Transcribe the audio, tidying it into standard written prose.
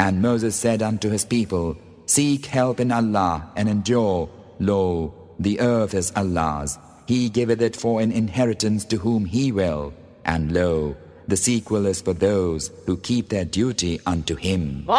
And Moses said unto his people, Seek help in Allah and endure. Lo, the earth is Allah's. He giveth it for an inheritance to whom He will. And lo, the sequel is for those who keep their duty unto Him.